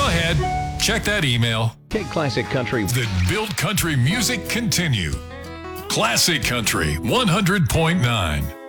ahead. Check that email. Take classic country. That built country music continue. Classic Country 100.9.